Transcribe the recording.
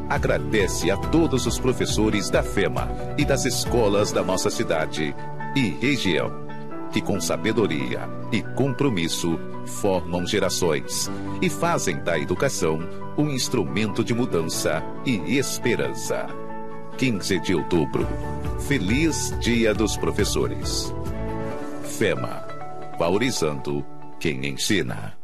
agradece a todos os professores da FEMA e das escolas da nossa cidade e região, que com sabedoria e compromisso formam gerações e fazem da educação um instrumento de mudança e esperança. 15 de outubro. Feliz Dia dos Professores. FEMA, valorizando quem ensina.